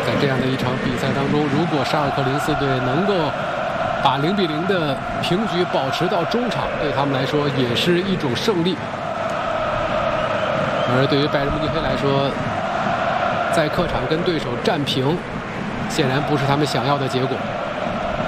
在这样的一场比赛当中，如果沙尔克零四队能够把0-0的平局保持到中场，对他们来说也是一种胜利。而对于拜仁慕尼黑来说，在客场跟对手战平，显然不是他们想要的结果。